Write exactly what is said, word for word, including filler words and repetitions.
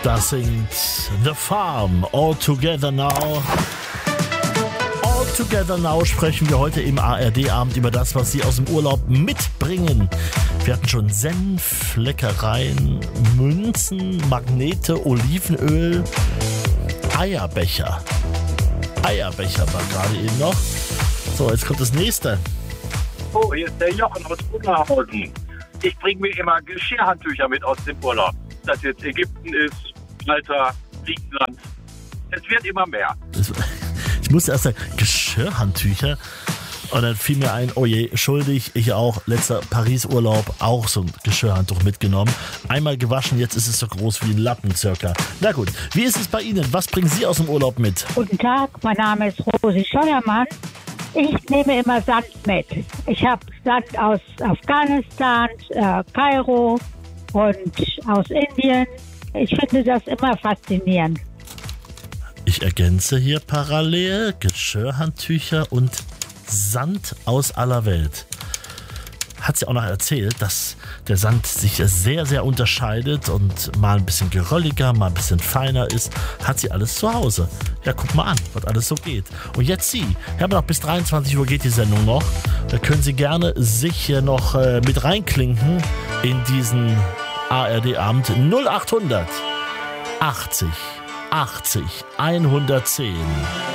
Das singt The Farm, All Together Now. All Together Now sprechen wir heute im A R D-Abend über das, was Sie aus dem Urlaub mitbringen. Wir hatten schon Senf, Leckereien, Münzen, Magnete, Olivenöl, Eierbecher. Eierbecher war gerade eben noch. So, jetzt kommt das nächste. Oh, hier ist der Jochen aus Unterhausen. Ich bringe mir immer Geschirrhandtücher mit aus dem Urlaub. Ob das jetzt Ägypten ist, Malta, Griechenland. Es wird immer mehr. Ich musste erst sagen, Geschirrhandtücher. Und dann fiel mir ein, oh je, schuldig, ich auch, letzter Paris-Urlaub, auch so ein Geschirrhandtuch mitgenommen. Einmal gewaschen, jetzt ist es so groß wie ein Lappen circa. Na gut, wie ist es bei Ihnen? Was bringen Sie aus dem Urlaub mit? Guten Tag, mein Name ist Rosi Scheuermann. Ich nehme immer Sand mit. Ich habe Sand aus Afghanistan, äh, Kairo und aus Indien. Ich finde das immer faszinierend. Ich ergänze hier parallel Geschirrhandtücher und Sand aus aller Welt. Hat sie auch noch erzählt, dass der Sand sich sehr, sehr unterscheidet und mal ein bisschen gerölliger, mal ein bisschen feiner ist. Hat sie alles zu Hause. Ja, guck mal an, was alles so geht. Und jetzt Sie. Wir haben noch bis dreiundzwanzig Uhr geht die Sendung noch. Da können Sie gerne sich hier noch äh, mit reinklinken in diesen A R D-Abend. null achthundert achtzig achtzig hundertzehn.